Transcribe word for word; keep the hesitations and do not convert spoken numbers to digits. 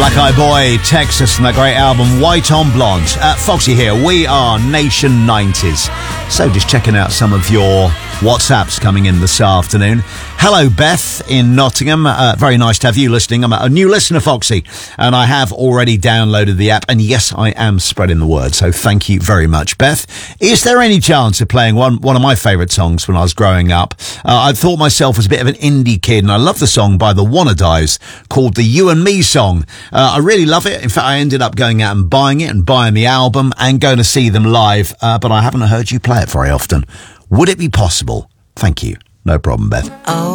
Black Eye Boy, Texas, from that great album White on Blonde. Uh, Foxy here. We are Nation nineties. So just checking out some of your WhatsApps coming in this afternoon. Hello, Beth in Nottingham. Uh, very nice to have you listening. I'm a new listener, Foxy, and I have already downloaded the app. And yes, I am spreading the word. So thank you very much, Beth. Is there any chance of playing one one of my favourite songs when I was growing up? Uh, I thought myself as a bit of an indie kid, and I love the song by the Wannadies called the You and Me Song. Uh, I really love it. In fact, I ended up going out and buying it and buying the album and going to see them live, uh, but I haven't heard you play it very often. Would it be possible? Thank you. No problem, Beth. Oh.